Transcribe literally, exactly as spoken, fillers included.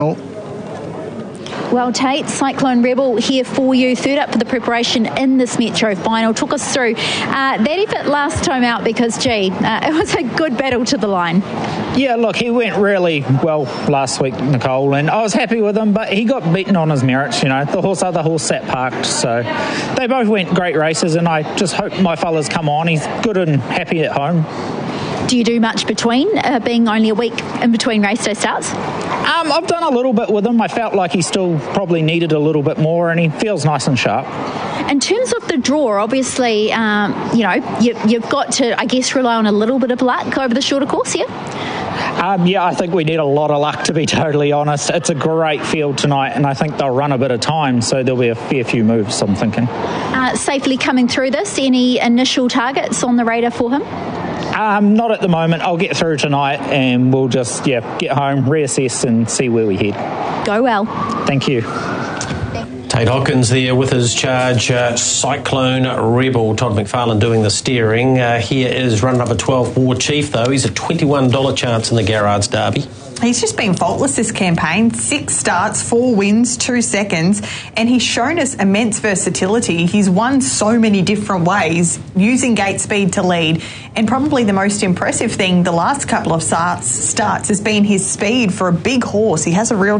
Well, Tate, Cyclone Rebel here for you, third up for the preparation in this Metro final. Talk us through uh, that effort last time out because, gee, uh, it was a good battle to the line. Yeah, look, he went really well last week, Nicole, and I was happy with him, but he got beaten on his merits, you know. The horse, other horse sat parked, so they both went great races, and I just hope my fella's come on. He's good and happy at home. Do you do much between, uh, being only a week in between race day starts? Um, I've done a little bit with him. I felt like he still probably needed a little bit more, and he feels nice and sharp. In terms of the draw, obviously, um, you know, you, you've got to, I guess, rely on a little bit of luck over the shorter course here. Um, yeah, I think we need a lot of luck, to be totally honest. It's a great field tonight, and I think they'll run a bit of time, so there'll be a fair few moves, I'm thinking. Uh, safely coming through this, any initial targets on the radar for him? Um, not at the moment. I'll get through tonight, and we'll just, yeah, get home, reassess, and see where we head. Go well. Thank you. Tate Hopkins there with his charge, uh, Cyclone Rebel. Todd McFarlane doing the steering. Uh, here is run number twelve, War Chief, though. He's a twenty-one dollars chance in the Garrard's Derby. He's just been faultless this campaign. Six starts, four wins, two seconds, and he's shown us immense versatility. He's won so many different ways, using gate speed to lead. And probably the most impressive thing the last couple of starts, starts has been his speed for a big horse. He has a real